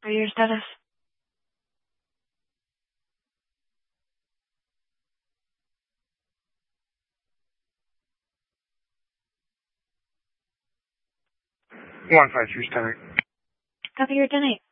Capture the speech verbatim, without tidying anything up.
For your status. One five three ten eight. Copy your ten eight.